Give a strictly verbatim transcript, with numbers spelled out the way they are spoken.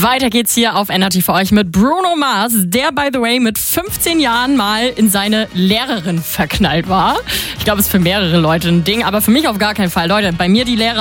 Weiter geht's hier auf N R T für euch mit Bruno Mars, der, by the way, mit fünfzehn Jahren mal in seine Lehrerin verknallt war. Ich glaube, es ist für mehrere Leute ein Ding, aber für mich auf gar keinen Fall. Leute, bei mir die Lehrer